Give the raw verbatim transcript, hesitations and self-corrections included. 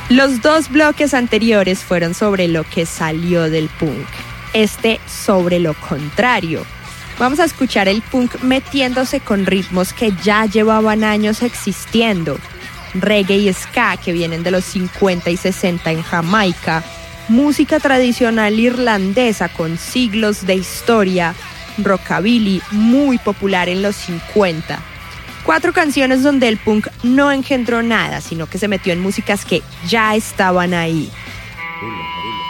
Los dos bloques anteriores fueron sobre lo que salió del punk, este sobre lo contrario. Vamos a escuchar el punk metiéndose con ritmos que ya llevaban años existiendo. Reggae y ska que vienen de los cincuenta y sesenta en Jamaica, música tradicional irlandesa con siglos de historia, rockabilly muy popular en los cincuenta. Cuatro canciones donde el punk no engendró nada, sino que se metió en músicas que ya estaban ahí.